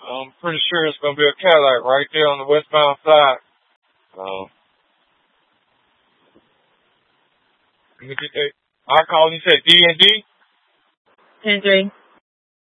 I'm pretty sure it's gonna be a Cadillac right there on the westbound side. Let me get that. I call you said D and D. Andre.